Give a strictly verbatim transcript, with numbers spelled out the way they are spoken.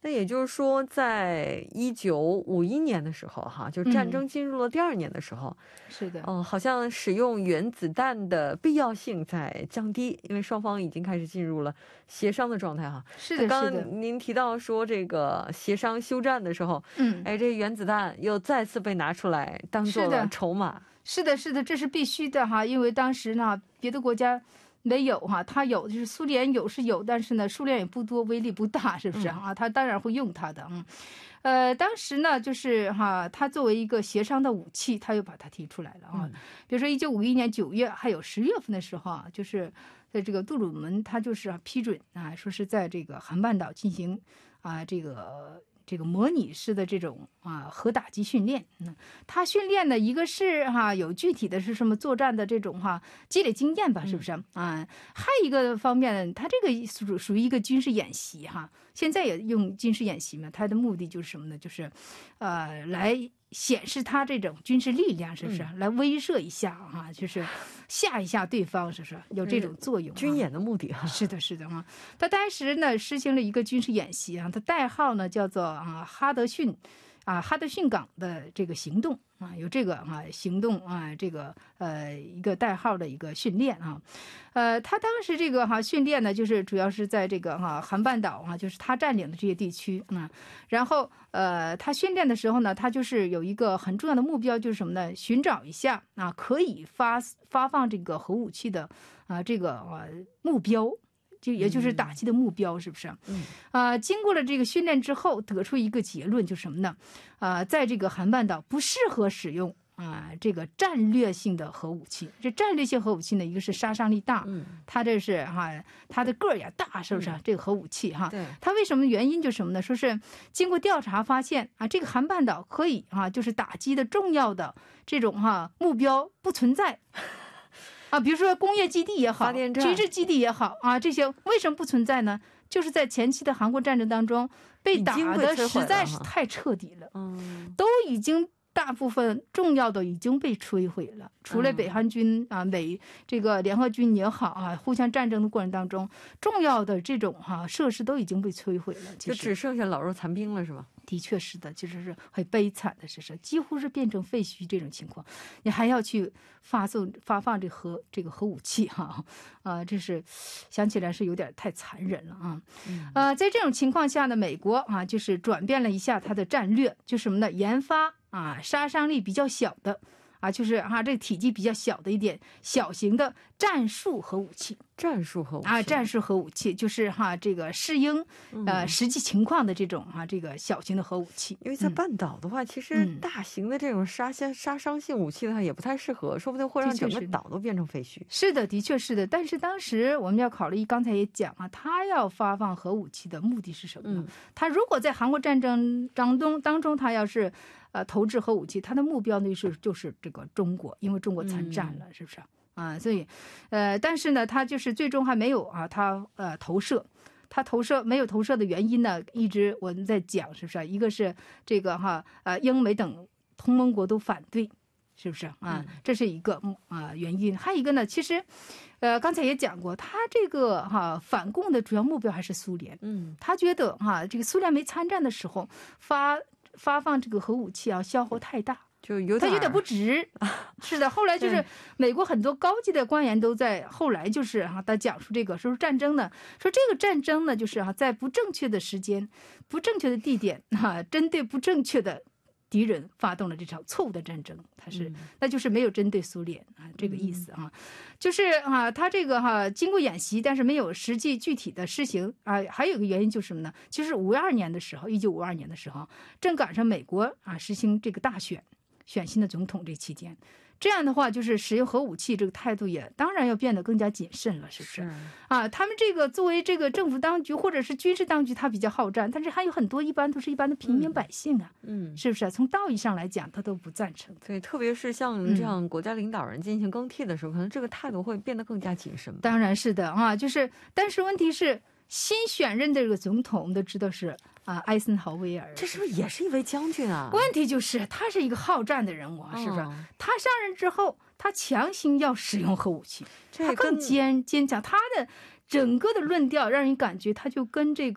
那也就是说在一九五一年的时候哈，就战争进入了第二年的时候， 是的， 哦，好像使用原子弹的必要性在降低，因为双方已经开始进入了协商的状态哈。 是的， 刚是的， 刚您提到说这个协商休战的时候， 嗯， 哎，这原子弹又再次被拿出来当做了筹码。 是的，是的，这是必须的哈，因为当时呢，别的国家没有哈，他有就是苏联有是有，但是呢，数量也不多，威力不大，是不是啊？他当然会用它的，嗯，呃，当时呢，就是哈，他作为一个协商的武器，他又把它提出来了啊。比如说，一九五一年九月还有十月份的时候啊，就是在这个杜鲁门，他就是批准啊，说是在这个韩半岛进行啊这个。这个模拟式的这种啊核打击训练，嗯，他训练呢，一个是哈、啊、有具体的是什么作战的这种哈、啊、积累经验吧，是不是、嗯、啊？还有一个方面，他这个属属于一个军事演习哈，现在也用军事演习嘛，它的目的就是什么呢？就是，呃，来显示他这种军事力量，是不是？嗯、来威慑一下啊，就是吓一下对方，是不是有这种作用、啊？ 军演的目的啊， 是的，是的啊。他当时呢实行了一个军事演习啊，他代号呢叫做啊哈德逊。啊，哈德逊港的这个行动啊，有这个啊行动啊，这个呃一个代号的一个训练啊，呃，他当时这个哈、啊、训练呢，就是主要是在这个哈、啊、韩半岛啊，就是他占领的这些地区啊，然后呃，他训练的时候呢，他就是有一个很重要的目标，就是什么呢？寻找一下啊，可以发发放这个核武器的啊这个啊目标。就也就是打击的目标，是不是？嗯，啊、呃，经过了这个训练之后，得出一个结论，就是什么呢？啊、呃，在这个韩半岛不适合使用啊、呃、这个战略性的核武器。这战略性核武器呢，一个是杀伤力大，嗯，它这是哈、啊，它的个儿也大，是不是？嗯、这个核武器哈，对，它为什么原因就什么呢？说是经过调查发现啊，这个韩半岛可以啊，就是打击的重要的这种哈、啊、目标不存在。啊，比如说工业基地也好，军事基地也好啊，这些为什么不存在呢？就是在前期的韩国战争当中被打的实在是太彻底了，嗯，都已经大部分重要的已经被摧毁了。除了北韩军啊、美这个联合军也好啊，互相战争的过程当中，重要的这种哈、啊、设施都已经被摧毁了， 就只剩下老弱残兵了，是吧？ 的确是的，其实是很悲惨的事实，几乎是变成废墟这种情况，你还要去发送发放这核这个核武器哈，啊，这是想起来是有点太残忍了啊，嗯、呃，在这种情况下呢，美国啊就是转变了一下它的战略，就什么呢？研发啊杀伤力比较小的。啊，就是哈、啊，这个体积比较小的一点小型的战术核武器， 战术核武器啊，战术核武器就是哈、啊，这个适应呃、嗯、实际情况的这种哈、啊，这个小型的核武器。 因为在半岛的话，嗯、其实大型的这种杀杀杀伤性武器的话也不太适合，说不定会让整个岛都变成废墟。 是的，的确是的。但是当时我们要考虑，刚才也讲啊，他要发放核武器的目的是什么呢？嗯、他如果在韩国战争当中当中，他要是呃，投掷核武器，它的目标呢是就是这个中国，因为中国参战了，嗯、是不是啊？所以，呃，但是呢，它就是最终还没有啊，它呃投射，它投射没有投射的原因呢，一直我们在讲，是不是？一个是这个哈，呃，英美等同盟国都反对，是不是啊？这是一个啊原因，还有一个呢，其实，呃，刚才也讲过，他这个哈反共的主要目标还是苏联，嗯，他觉得哈这个苏联没参战的时候发。发放这个核武器啊，消耗太大， 就有点它有点不值。是的，后来就是美国很多高级的官员都在后来就是哈、啊，他讲述这个说战争呢，说这个战争呢，就是哈、啊，在不正确的时间、不正确的地点哈、啊，针对不正确的敌人发动了这场错误的战争，它是、嗯、那就是没有针对苏联啊，这个意思啊，嗯、就是啊，他这个哈、啊、经过演习，但是没有实际具体的施行啊。还有一个原因就是什么呢？其实五二年的时候，一九五二年的时候，正赶上美国啊实行这个大选，选新的总统这期间。这样的话，就是使用核武器这个态度也当然要变得更加谨慎了，是不是？是啊，他们这个作为这个政府当局或者是军事当局，他比较好战，但是还有很多一般都是一般的平民百姓啊，嗯，是不是？从道义上来讲，他都不赞成。 对，特别是像这样国家领导人进行更替的时候，嗯、可能这个态度会变得更加谨慎。 当然是的啊，就是，但是问题是。新选任的这个总统，我们都知道是啊，艾森豪威尔， 这是不是也是一位将军啊？ 问题就是他是一个好战的人物啊，是不是？哦、他上任之后，他强行要使用核武器，他更坚坚强，他的整个的论调让人感觉他就跟这个。